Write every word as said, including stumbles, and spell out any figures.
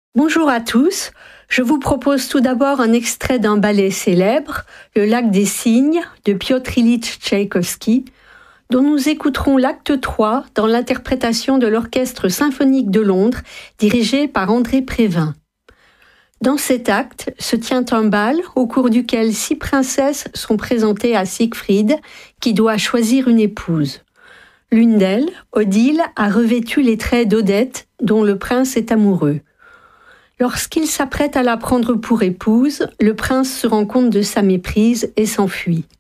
Bonjour à tous, je vous propose tout d'abord un extrait d'un ballet célèbre, Le Lac des Cygnes, de Piotr Ilyich Tchaïkovski, dont nous écouterons l'acte trois dans l'interprétation de l'Orchestre symphonique de Londres, dirigé par André Prévin. Dans cet acte se tient un bal au cours duquel six princesses sont présentées à Siegfried, qui doit choisir une épouse. L'une d'elles, Odile, a revêtu les traits d'Odette, dont le prince est amoureux. Lorsqu'il s'apprête à la prendre pour épouse, le prince se rend compte de sa méprise et s'enfuit.